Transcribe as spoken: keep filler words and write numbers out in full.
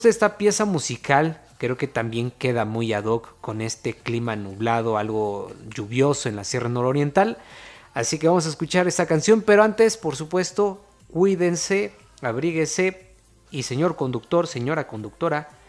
Esta pieza musical creo que también queda muy ad hoc con este clima nublado, algo lluvioso en la Sierra Nororiental. Así que vamos a escuchar esta canción, pero antes, por supuesto, cuídense, abríguese y señor conductor, señora conductora,